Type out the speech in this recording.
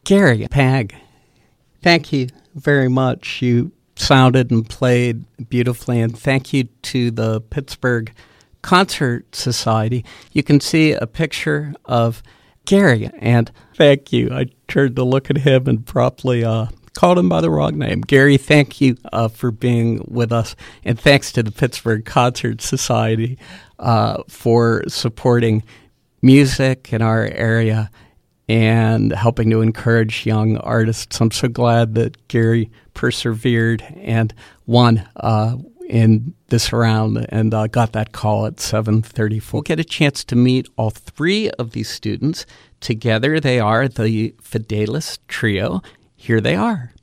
Gary Pag, thank you very much. You sounded and played beautifully, and thank you to the Pittsburgh Concert Society. You can see a picture of Gary, and thank you. I turned to look at him and promptly called him by the wrong name. Gary, thank you for being with us, and thanks to the Pittsburgh Concert Society for supporting music in our area and helping to encourage young artists. I'm so glad that Gary persevered and won in this round and got that call at 7:34. We'll get a chance to meet all three of these students. Together they are the Fidelis Trio. Here they are.